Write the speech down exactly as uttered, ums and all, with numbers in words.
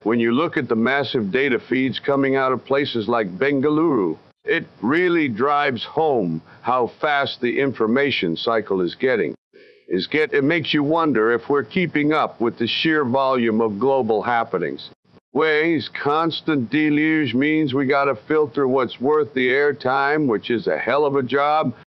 When you look at the massive data feeds coming out of places like Bengaluru, it really drives home how fast the information cycle is getting. Is get, it makes you wonder if we're keeping up with the sheer volume of global happenings. Ways, constant deluge means we gotta filter what's worth the airtime, which is a hell of a job,